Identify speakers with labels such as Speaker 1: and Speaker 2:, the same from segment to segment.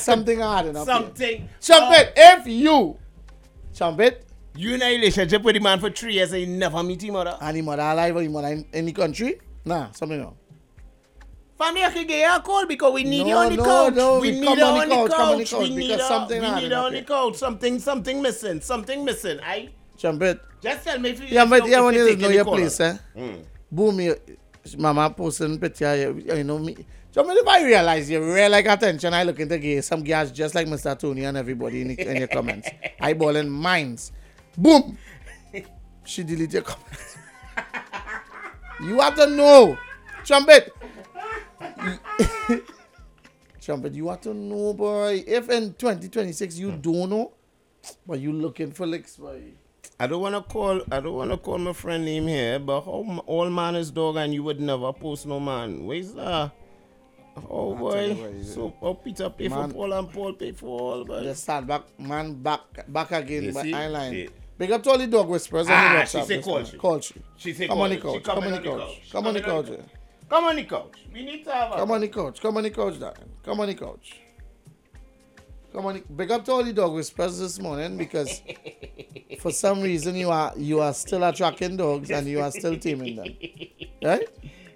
Speaker 1: something hard enough.
Speaker 2: Something.
Speaker 1: Trumpet, if you, Trumpet,
Speaker 2: You in a relationship with the man for 3 years and you never meet him mother?
Speaker 1: and his mother alive or his mother in the country? Nah, something wrong.
Speaker 2: Family, I can get you a call because we need you
Speaker 1: No,
Speaker 2: on the
Speaker 1: no,
Speaker 2: couch.
Speaker 1: no,
Speaker 2: we
Speaker 1: we
Speaker 2: need
Speaker 1: come
Speaker 2: you
Speaker 1: on the
Speaker 2: on the
Speaker 1: couch, come on the
Speaker 2: couch.
Speaker 1: couch,
Speaker 2: We need
Speaker 1: because
Speaker 2: you
Speaker 1: something
Speaker 2: we
Speaker 1: hard
Speaker 2: need you on
Speaker 1: enough
Speaker 2: the couch. Something missing. Something missing. I
Speaker 1: Trumpet.
Speaker 2: just tell me if you
Speaker 1: Yeah, but
Speaker 2: if
Speaker 1: yeah, when you
Speaker 2: taking
Speaker 1: know
Speaker 2: the
Speaker 1: your
Speaker 2: call.
Speaker 1: place, eh? Boom, you, mama posting picture, you know me. Trumpet, if I realize you really like attention, I look into gay, some guys just like Mr. Tony and everybody in your comments. Eyeballing minds. Boom! She deleted your comments. You have to know. Trumpet. Trumpet, you have to know, boy. If in 2026 you don't know, but you looking for licks, boy.
Speaker 2: I don't wanna call my friend name here, but how all man is dog and you would never post no man. Where's that? Oh boy. So Peter pay
Speaker 1: Man.
Speaker 2: for Paul and Paul pay for all, boy.
Speaker 1: Just start back, man, back again
Speaker 2: You
Speaker 1: by
Speaker 2: see?
Speaker 1: eyeline.
Speaker 2: Yeah.
Speaker 1: Big up to all the dog whispers.
Speaker 2: Ah,
Speaker 1: on the
Speaker 2: she
Speaker 1: WhatsApp
Speaker 2: say
Speaker 1: this
Speaker 2: call
Speaker 1: morning.
Speaker 2: she.
Speaker 1: Call she.
Speaker 2: She say
Speaker 1: Come on the
Speaker 2: call. She
Speaker 1: couch. Come on the couch. Come on the couch.
Speaker 2: Come on the couch. We need to have
Speaker 1: Come on the couch. Come on the couch, darling. Come on the couch. Come on. Big up to all the dog whispers this morning because for some reason you are still attracting dogs and you are still taming them. Right?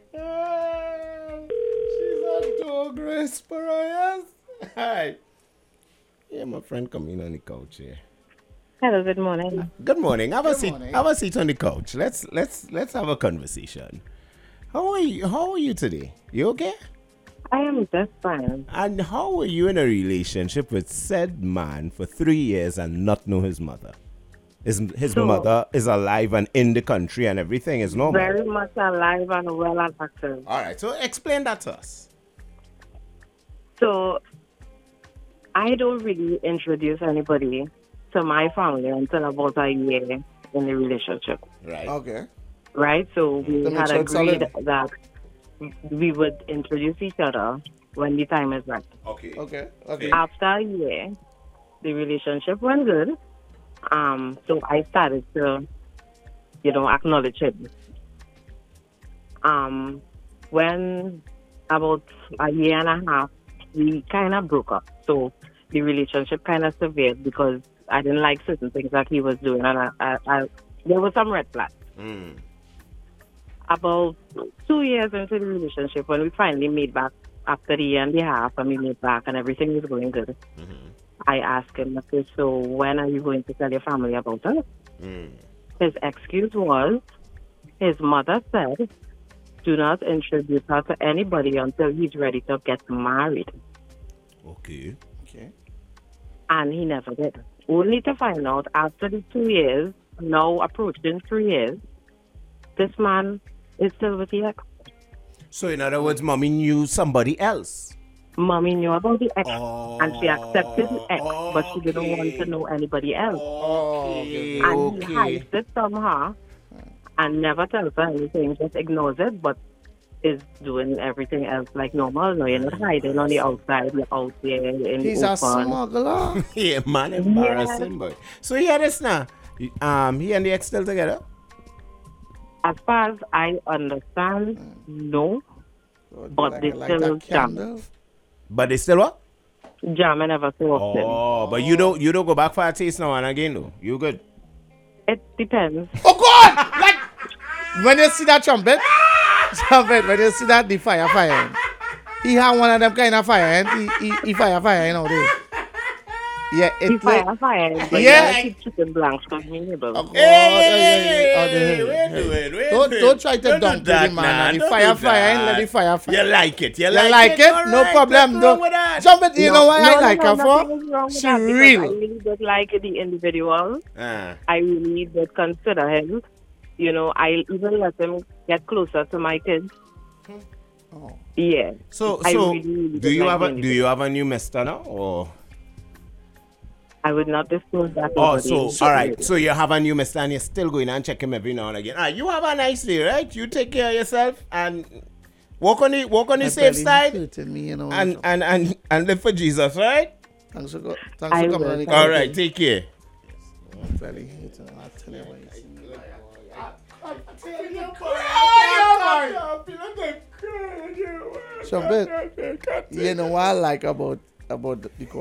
Speaker 2: She's a dog whisperer, yes. Hi. Yeah, my friend coming on the couch here.
Speaker 3: Hello, good morning.
Speaker 2: Good morning. Have a
Speaker 1: Good
Speaker 2: seat.
Speaker 1: morning.
Speaker 2: Have a seat on the couch. Let's have a conversation. How are you today? You okay?
Speaker 3: I am just fine.
Speaker 2: And how were you in a relationship with said man for 3 years and not know his mother? His
Speaker 3: So-
Speaker 2: mother is alive and in the country and everything is normal.
Speaker 3: Very much alive and well and active.
Speaker 2: All right, so explain that to us.
Speaker 3: So I don't really introduce anybody to my family until about a year in the relationship,
Speaker 2: Right.
Speaker 1: Okay.
Speaker 3: right? So we
Speaker 1: To make
Speaker 3: had
Speaker 1: sure it's
Speaker 3: agreed
Speaker 1: solid.
Speaker 3: that we would introduce each other when the time is right.
Speaker 2: Okay.
Speaker 1: Okay. Okay.
Speaker 3: After a year, the relationship went good. So I started to, acknowledge him. When about a year and a half, we kind of broke up. So the relationship kind of severed because I didn't like certain things that he was doing, and I there were some red flags. About 2 years into the relationship, when we finally made back after the year and a half, and we made back, and everything was going good. I asked him, okay, so when are you going to tell your family about us? His excuse was, his mother said, do not introduce her to anybody until he's ready to get married.
Speaker 2: Okay.
Speaker 1: Okay.
Speaker 3: And he never did. Only to find out after the 2 years, now approaching 3 years, this man is still with the ex.
Speaker 2: So in other words, mommy knew somebody else.
Speaker 3: Mommy knew about the ex, and she accepted the ex, but she didn't want to know anybody else.
Speaker 2: Okay.
Speaker 3: And he hides it from her and never tells her anything, just ignores it, but is doing everything else like normal. No, you're not hiding on the outside, you're out there in
Speaker 1: He's
Speaker 3: the
Speaker 1: a
Speaker 3: open.
Speaker 1: smuggler.
Speaker 2: Yeah, man, embarrassing, boy. So hear this now. He and the ex still together?
Speaker 3: As far as I understand, no. But they
Speaker 1: like
Speaker 3: still
Speaker 1: that
Speaker 3: jam.
Speaker 1: candle.
Speaker 2: But they still what?
Speaker 3: Jamming ever so often.
Speaker 2: Oh, but you don't go back for a taste now and again though. You good?
Speaker 3: It depends.
Speaker 1: Oh God! Like when you see that trumpet, when you see that the fire, he had one of them kind of fire, and he fire, you know. Yeah,
Speaker 3: He
Speaker 1: it's like
Speaker 3: fire, but
Speaker 1: Yeah.
Speaker 3: yeah, keep chicken blanks from me, neighbor.
Speaker 1: Oh, don't try to dunk the man. And the fire, and let the fire.
Speaker 2: You like it? You
Speaker 1: like it?
Speaker 2: All
Speaker 1: No
Speaker 2: right,
Speaker 1: problem.
Speaker 2: what's wrong
Speaker 1: Don't
Speaker 2: with that?
Speaker 1: trumpet. You know why I like her
Speaker 3: nothing is
Speaker 1: for?
Speaker 3: wrong with
Speaker 1: She
Speaker 3: that because
Speaker 1: real.
Speaker 3: I really did like the individual.
Speaker 2: Ah.
Speaker 3: I really did consider him. I even let him get closer to my kids.
Speaker 1: Oh.
Speaker 3: Yeah.
Speaker 2: So
Speaker 3: I really
Speaker 2: do you
Speaker 3: like
Speaker 2: have
Speaker 3: the
Speaker 2: a
Speaker 3: individual.
Speaker 2: have a new mister now or?
Speaker 3: I would not disclose that.
Speaker 2: Oh,
Speaker 3: over
Speaker 2: so
Speaker 3: the-
Speaker 2: all right. So you have a new mister and you're still going and check him every now and again. You have a nice day, right? You take care of yourself and walk on the
Speaker 1: My
Speaker 2: safe
Speaker 1: belly
Speaker 2: side
Speaker 1: hurting me, you know.
Speaker 2: and live for Jesus, right?
Speaker 1: Thanks for
Speaker 3: I
Speaker 1: coming
Speaker 3: will.
Speaker 1: on the
Speaker 2: All right, take care.
Speaker 1: belly hurting. I'll tell you what you see. Trumpet, you know what I like about the